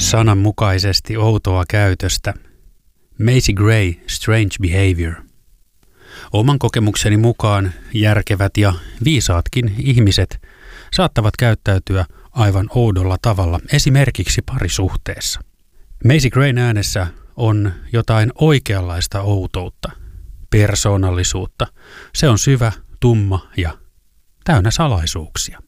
sananmukaisesti outoa käytöstä. Macy Gray, Strange Behavior. Oman kokemukseni mukaan järkevät ja viisaatkin ihmiset saattavat käyttäytyä aivan oudolla tavalla, esimerkiksi parisuhteessa. Macy Grayn äänessä on jotain oikeanlaista outoutta, persoonallisuutta. Se on syvä, tumma ja täynnä salaisuuksia.